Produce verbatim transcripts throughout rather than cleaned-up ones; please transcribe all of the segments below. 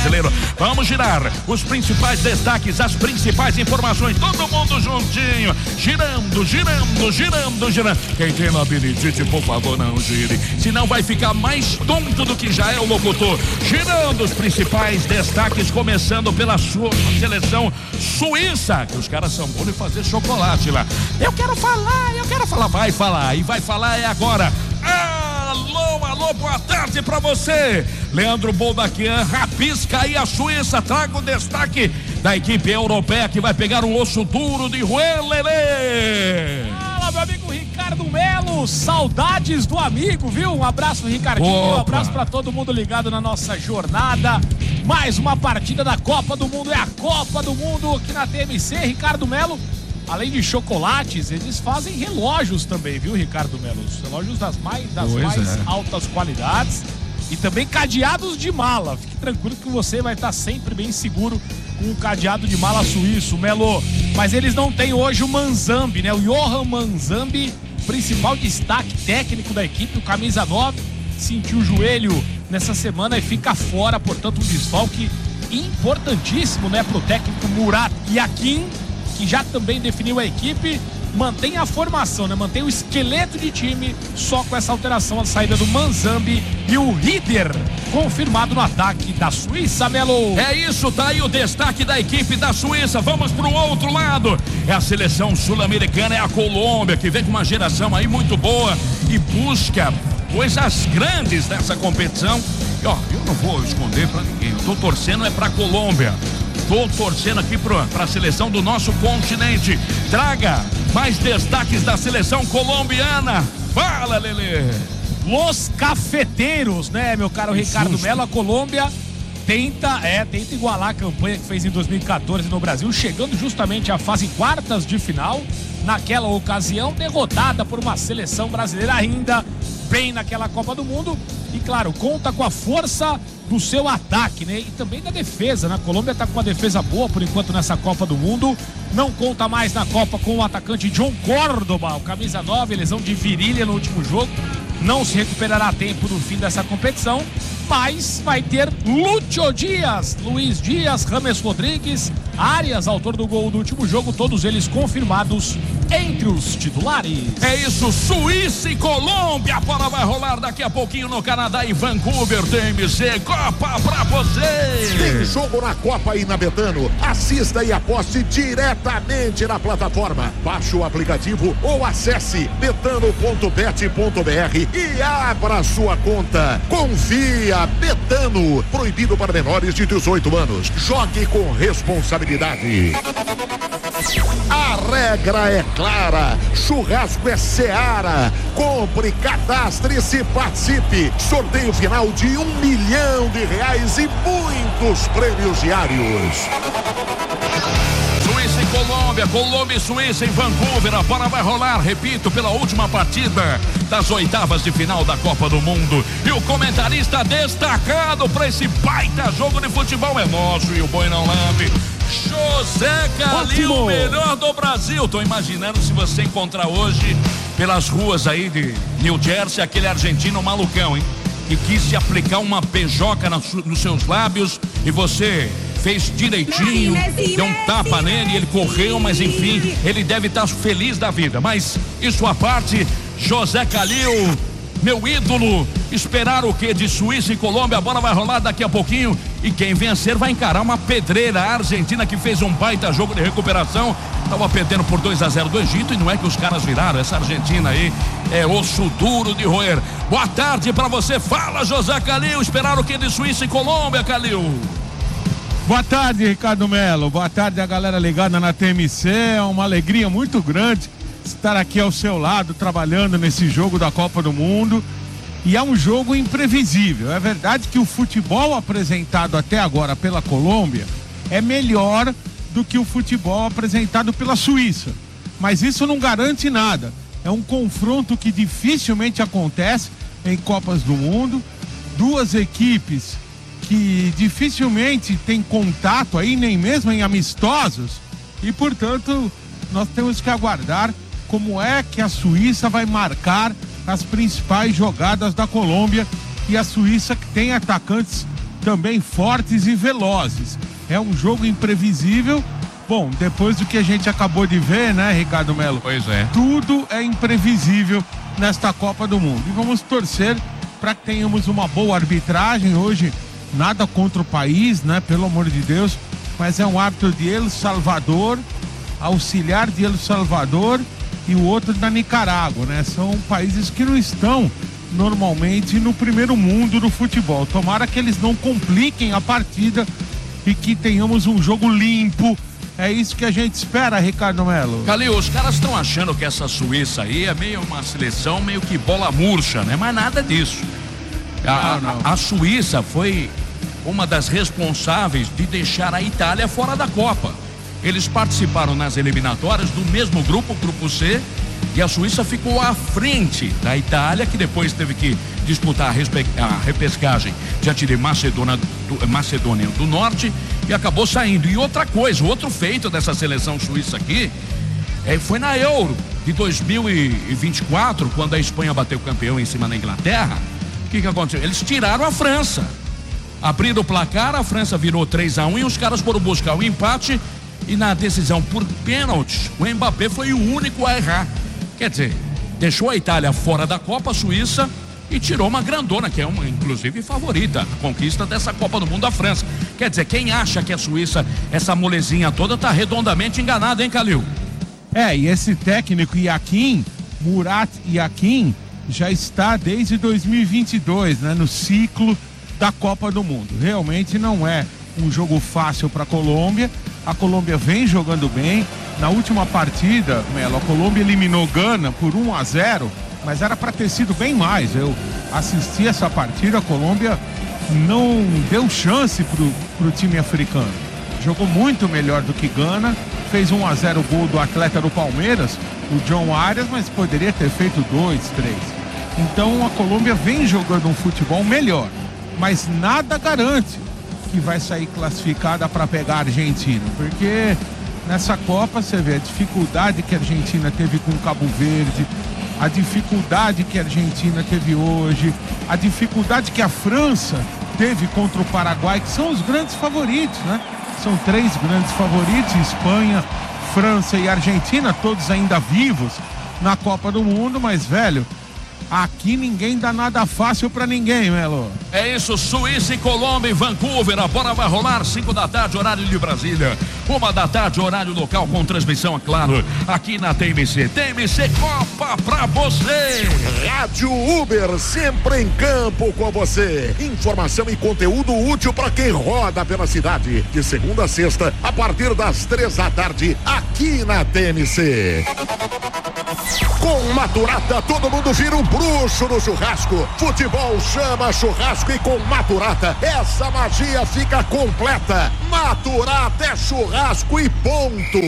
brasileiro. Vamos girar os principais destaques, as principais informações, todo mundo juntinho, girando, girando, girando, girando. Quem tem labirintite, por favor, não gire, senão vai ficar mais tonto do que já é o locutor. Girando os principais destaques, começando pela sua seleção suíça, que os caras são bons de fazer chocolate lá. Eu quero falar, eu quero falar, vai falar, e vai falar é agora. Alô, alô, boa tarde pra você, Leandro Boldaquian. Rabisca aí a Suíça, traga o destaque da equipe europeia que vai pegar um osso duro de roer, Lelê. Fala, meu amigo Ricardo Melo, saudades do amigo, viu? Um abraço, Ricardinho, Opa. um abraço pra todo mundo ligado na nossa jornada. Mais uma partida da Copa do Mundo, é a Copa do Mundo aqui na T M C, Ricardo Melo. Além de chocolates, eles fazem relógios também, viu, Ricardo Melo? Os relógios das mais, das mais é. altas qualidades e também cadeados de mala. Fique tranquilo que você vai estar sempre bem seguro com o cadeado de mala suíço, Melo. Mas eles não têm hoje o Manzambi, né? O Johan Manzambi, principal destaque técnico da equipe, o camisa nove, sentiu o joelho nessa semana e fica fora, portanto, um desfalque importantíssimo, né, pro técnico Murat Yakin, que já também definiu a equipe, mantém a formação, né? Mantém o esqueleto de time, só com essa alteração, a saída do Manzambi e o Rieder confirmado no ataque da Suíça, Melo. É isso, tá aí o destaque da equipe da Suíça. Vamos pro outro lado, é a seleção sul-americana, é a Colômbia, que vem com uma geração aí muito boa e busca coisas grandes nessa competição. E ó, eu não vou esconder pra ninguém, eu tô torcendo é pra Colômbia. Tô torcendo aqui para a seleção do nosso continente. Traga mais destaques da seleção colombiana. Fala, Lelê. Los cafeteiros, né, meu caro que Ricardo susto. Melo? A Colômbia tenta, é, tenta igualar a campanha que fez em dois mil e quatorze no Brasil, chegando justamente à fase quartas de final. Naquela ocasião, derrotada por uma seleção brasileira ainda bem naquela Copa do Mundo. E claro, conta com a força do seu ataque, né? E também da defesa, né? A Colômbia tá com uma defesa boa por enquanto nessa Copa do Mundo. Não conta mais na Copa com o atacante John Córdoba, o camisa nove, lesão de virilha no último jogo. Não se recuperará a tempo no fim dessa competição, mas vai ter Lúcio Dias, Luiz Dias, James Rodrigues, Arias, autor do gol do último jogo, todos eles confirmados entre os titulares. É isso, Suíça e Colômbia, a bola vai rolar daqui a pouquinho no Canadá e Vancouver. T M C, Copa pra você. Tem jogo na Copa aí na Betano, assista e aposte diretamente na plataforma. Baixe o aplicativo ou acesse betano ponto bet ponto br e abra sua conta. Confia, Betano, proibido para menores de dezoito anos. Jogue com responsabilidade. A regra é clara, churrasco é Seara. Compre, cadastre-se, participe. Sorteio final de um milhão de reais e muitos prêmios diários. Suíça e Colômbia, Colômbia e Suíça em Vancouver, a bola vai rolar, repito, pela última partida das oitavas de final da Copa do Mundo. E o comentarista destacado para esse baita jogo de futebol é nosso e o boi não lambe, José Calil, o melhor do Brasil. Tô imaginando se você encontrar hoje pelas ruas aí de New Jersey aquele argentino malucão, hein? Que quis se aplicar uma beijoca nos seus lábios e você fez direitinho, deu um tapa nele, ele correu, mas enfim, ele deve estar feliz da vida. Mas isso à parte, José Calil, meu ídolo, esperar o que de Suíça e Colômbia? A bola vai rolar daqui a pouquinho e quem vencer vai encarar uma pedreira. A Argentina, que fez um baita jogo de recuperação, estava perdendo por dois a zero do Egito e não é que os caras viraram. Essa Argentina aí é osso duro de roer. Boa tarde pra você, fala José Calil, esperar o que de Suíça e Colômbia, Calil? Boa tarde, Ricardo Melo, boa tarde a galera ligada na T M C, é uma alegria muito grande estar aqui ao seu lado, trabalhando nesse jogo da Copa do Mundo, e é um jogo imprevisível. É verdade que o futebol apresentado até agora pela Colômbia é melhor do que o futebol apresentado pela Suíça, mas isso não garante nada. É um confronto que dificilmente acontece em Copas do Mundo, duas equipes que dificilmente têm contato aí, nem mesmo em amistosos, e portanto nós temos que aguardar como é que a Suíça vai marcar as principais jogadas da Colômbia, e a Suíça que tem atacantes também fortes e velozes. É um jogo imprevisível. Bom, depois do que a gente acabou de ver, né, Ricardo Melo? Pois é. Tudo é imprevisível nesta Copa do Mundo. E vamos torcer para que tenhamos uma boa arbitragem. Hoje, nada contra o país, né? Pelo amor de Deus. Mas é um árbitro de El Salvador, auxiliar de El Salvador e o outro da Nicarágua, né? São países que não estão normalmente no primeiro mundo do futebol. Tomara que eles não compliquem a partida e que tenhamos um jogo limpo. É isso que a gente espera, Ricardo Melo. Calil, os caras estão achando que essa Suíça aí é meio uma seleção meio que bola murcha, né? Mas nada disso. A, não, não. a, a Suíça foi uma das responsáveis de deixar a Itália fora da Copa. Eles participaram nas eliminatórias do mesmo grupo, o grupo C, e a Suíça ficou à frente da Itália, que depois teve que disputar a, respe... a repescagem diante de Macedônia do... Macedônia do Norte e acabou saindo. E outra coisa, outro feito dessa seleção suíça aqui é, foi na Euro de dois mil e vinte e quatro, quando a Espanha bateu campeão em cima da Inglaterra. O que que aconteceu? Eles tiraram a França, abriram o placar, a França virou três a um e os caras foram buscar o empate, e na decisão por pênalti o Mbappé foi o único a errar. Quer dizer, deixou a Itália fora da Copa, a Suíça, e tirou uma grandona, que é uma, inclusive, favorita, a conquista dessa Copa do Mundo da França. Quer dizer, quem acha que a Suíça, essa molezinha toda, tá redondamente enganado, hein, Calil? É, e esse técnico Yakin, Murat Yakin, já está desde dois mil e vinte e dois, né, no ciclo da Copa do Mundo. Realmente não é um jogo fácil para a Colômbia. A Colômbia vem jogando bem. Na última partida, Melo, a Colômbia eliminou Gana por um a zero, mas era para ter sido bem mais. Eu assisti essa partida, a Colômbia não deu chance pro, pro time africano. Jogou muito melhor do que Gana, fez um a zero o gol do atleta do Palmeiras, o John Arias, mas poderia ter feito dois, três. Então a Colômbia vem jogando um futebol melhor, mas nada garante que vai sair classificada para pegar a Argentina, porque nessa Copa você vê a dificuldade que a Argentina teve com o Cabo Verde, a dificuldade que a Argentina teve hoje, a dificuldade que a França teve contra o Paraguai, que são os grandes favoritos, né? São três grandes favoritos, Espanha, França e Argentina, todos ainda vivos na Copa do Mundo, mas, velho, aqui ninguém dá nada fácil pra ninguém, Melo. É isso, Suíça e Colômbia em Vancouver. A bola vai rolar cinco da tarde, horário de Brasília. Uma da tarde, horário local, com transmissão, é claro, aqui na T M C. T M C Copa pra você. Rádio Uber, sempre em campo com você. Informação e conteúdo útil para quem roda pela cidade. De segunda a sexta, a partir das três da tarde, aqui na T M C. Com Maturata, todo mundo vira um bruxo no churrasco. Futebol chama churrasco e com Maturata, essa magia fica completa. Maturata é churrasco e ponto.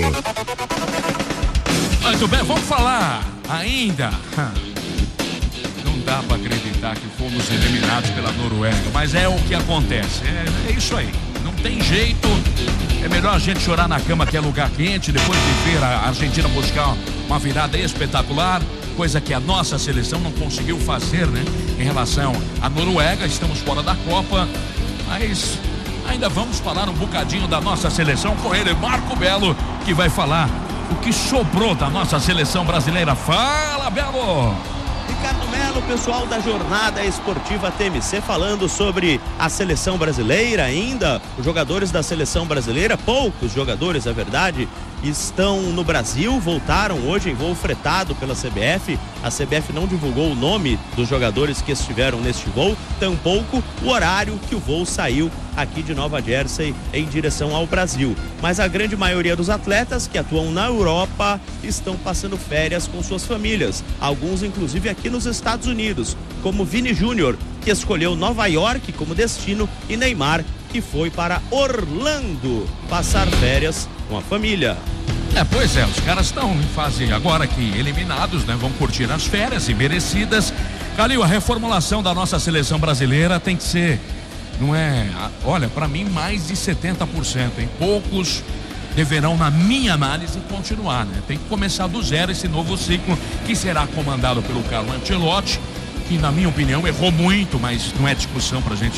Muito bem, vamos falar ainda. Não dá pra acreditar que fomos eliminados pela Noruega, mas é o que acontece. É, é isso aí, não tem jeito. É melhor a gente chorar na cama, que é lugar quente, depois de ver a Argentina buscar uma virada espetacular, coisa que a nossa seleção não conseguiu fazer, né? Em relação à Noruega, estamos fora da Copa, mas ainda vamos falar um bocadinho da nossa seleção com ele, Marco Belo, que vai falar o que sobrou da nossa seleção brasileira. Fala, Belo! Ricardo Melo, pessoal da Jornada Esportiva T M C, falando sobre a seleção brasileira ainda. Os jogadores da seleção brasileira, poucos jogadores, é verdade, estão no Brasil, voltaram hoje em voo fretado pela C B F. A C B F não divulgou o nome dos jogadores que estiveram neste voo, tampouco o horário que o voo saiu aqui de Nova Jersey em direção ao Brasil. Mas a grande maioria dos atletas que atuam na Europa estão passando férias com suas famílias, alguns inclusive aqui nos Estados Unidos, como Vini Júnior, que escolheu Nova York como destino, e Neymar, que foi para Orlando passar férias com a família. É, pois é, os caras estão em fase agora que eliminados, né? Vão curtir as férias e merecidas. Calil, a reformulação da nossa seleção brasileira tem que ser, não é, olha, para mim mais de setenta por cento, hein? Poucos deverão, na minha análise, continuar, né? Tem que começar do zero esse novo ciclo, que será comandado pelo Carlo Ancelotti, que na minha opinião errou muito, mas não é discussão pra gente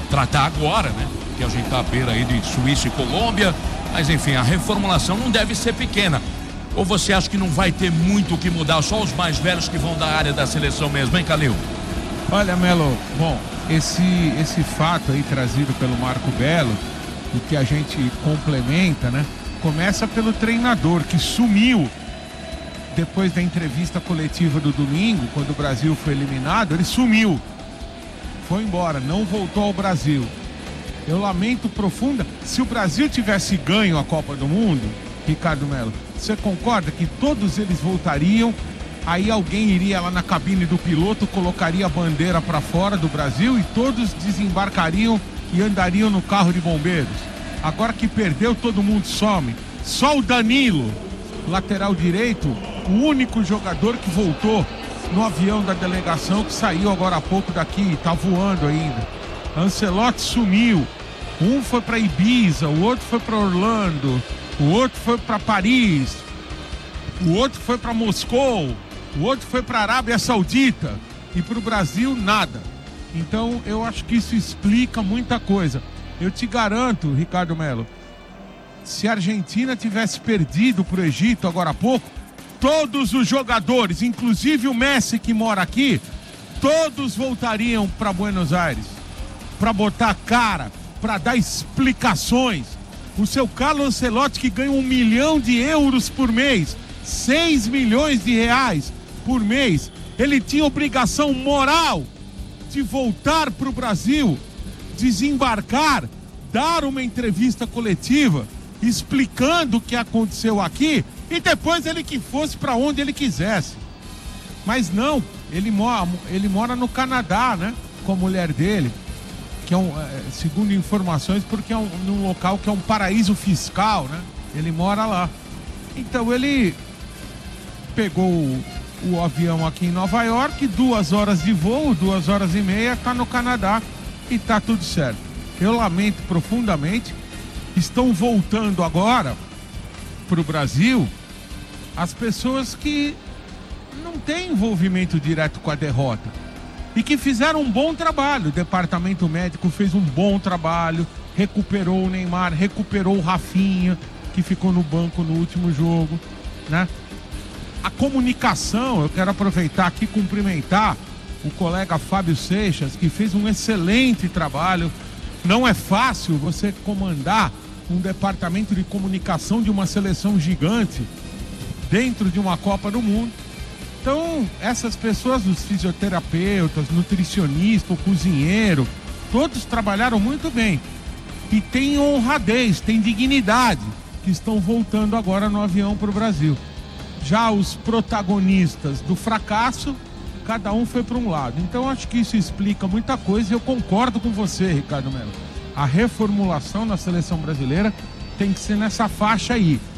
tratar agora, né? Que a gente tá à beira aí de Suíça e Colômbia, mas enfim, a reformulação não deve ser pequena. Ou você acha que não vai ter muito o que mudar, só os mais velhos que vão da área da seleção mesmo, hein, Calil? Olha, Melo, bom, esse, esse fato aí trazido pelo Marco Belo, o que a gente complementa, né? Começa pelo treinador que sumiu depois da entrevista coletiva do domingo, quando o Brasil foi eliminado, ele sumiu. Foi embora, não voltou ao Brasil. Eu lamento profunda. Se o Brasil tivesse ganho a Copa do Mundo, Ricardo Melo, você concorda que todos eles voltariam? Aí alguém iria lá na cabine do piloto, colocaria a bandeira para fora do Brasil e todos desembarcariam e andariam no carro de bombeiros. Agora que perdeu, todo mundo some. Só o Danilo, lateral direito, o único jogador que voltou no avião da delegação, que saiu agora há pouco daqui, tá voando ainda. Ancelotti sumiu. Um foi para Ibiza, o outro foi para Orlando, o outro foi para Paris, o outro foi para Moscou, o outro foi para Arábia Saudita, e para o Brasil nada. Então eu acho que isso explica muita coisa. Eu te garanto, Ricardo Melo, se a Argentina tivesse perdido para o Egito agora há pouco, todos os jogadores, inclusive o Messi que mora aqui, todos voltariam para Buenos Aires para botar cara, para dar explicações. O seu Carlo Ancelotti, que ganha um milhão de euros por mês, seis milhões de reais por mês, ele tinha obrigação moral de voltar para o Brasil, desembarcar, dar uma entrevista coletiva explicando o que aconteceu aqui e depois ele que fosse para onde ele quisesse. Mas não, ele mora, ele mora no Canadá, né? Com a mulher dele, que é um, segundo informações, porque é um, num local que é um paraíso fiscal, né? Ele mora lá. Então ele pegou o, o avião aqui em Nova York, duas horas de voo, duas horas e meia, tá no Canadá e tá tudo certo. Eu lamento profundamente. Estão voltando agora para o Brasil as pessoas que não têm envolvimento direto com a derrota e que fizeram um bom trabalho. O departamento médico fez um bom trabalho, recuperou o Neymar, recuperou o Rafinha, que ficou no banco no último jogo, né? A comunicação, eu quero aproveitar aqui e cumprimentar o colega Fábio Seixas, que fez um excelente trabalho. Não é fácil você comandar um departamento de comunicação de uma seleção gigante dentro de uma Copa do Mundo. Então, essas pessoas, os fisioterapeutas, nutricionista, o cozinheiro, todos trabalharam muito bem. E tem honradez, tem dignidade, que estão voltando agora no avião para o Brasil. Já os protagonistas do fracasso, cada um foi para um lado. Então, acho que isso explica muita coisa e eu concordo com você, Ricardo Melo. A reformulação na seleção brasileira tem que ser nessa faixa aí.